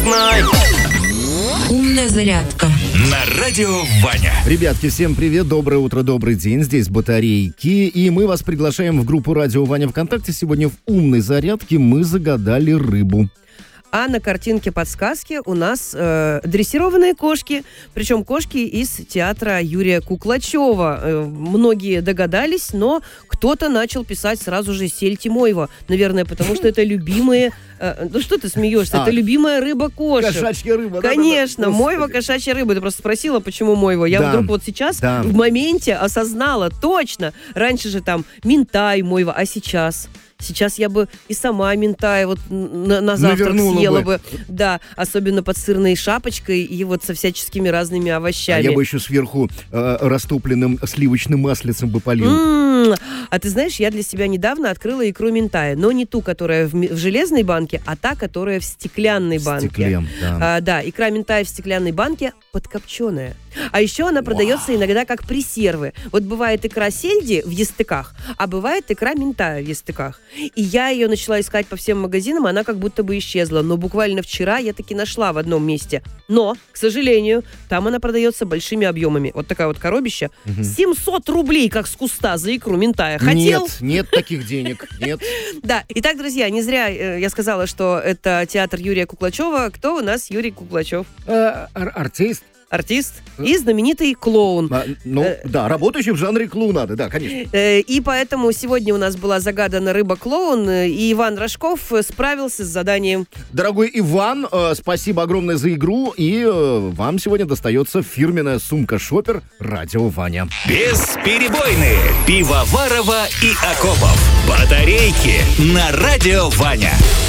знай. Умная зарядка На радио Ваня. Ребятки, всем привет, доброе утро, добрый день. Здесь Батарейки, и мы вас приглашаем в группу Радио Ваня ВКонтакте. Сегодня в умной зарядке мы загадали рыбу. А на картинке подсказки у нас дрессированные кошки, причем кошки из театра Юрия Куклачева. Многие догадались, но кто-то начал писать сразу же «Сель Тимоева». Наверное, потому что это любимые... Ну что ты смеешься? Это любимая рыба кошек. Кошачья рыба. Конечно, мойва, кошачья рыба. Ты просто спросила, почему мойва. Я вдруг вот сейчас в моменте осознала, точно. Раньше же там минтай, мойва, а сейчас... Сейчас я бы и сама минтай вот на завтрак съела бы. Да, особенно под сырной шапочкой и вот со всяческими разными овощами. А я бы еще сверху растопленным сливочным маслицем бы полил. А ты знаешь, я для себя недавно открыла икру минтая, но не ту, которая в железной банке, а та, которая в стеклянной банке. Стеклен, да. Да, икра минтая в стеклянной банке подкопченая. А еще она продается иногда как пресервы. Вот бывает икра сельди в естыках, а бывает икра минтая в естыках. И я ее начала искать по всем магазинам, она как будто бы исчезла. Но буквально вчера я таки нашла в одном месте. Но, к сожалению, там она продается большими объемами. Вот такая вот коробища. 700 рублей, как с куста, за икру минтая. Хотел? Нет таких денег. Нет. Да. Итак, друзья, не зря я сказала, что это театр Юрия Куклачева. Кто у нас Юрий Куклачев? Артист и знаменитый клоун. Да, работающий в жанре клоунады, да, конечно. И поэтому сегодня у нас была загадана рыба-клоун, и Иван Рожков справился с заданием. Дорогой Иван, спасибо огромное за игру, и вам сегодня достается фирменная сумка-шопер «Радио Ваня». Бесперебойные Пивоварова и Акопов. Батарейки на радио Ваня.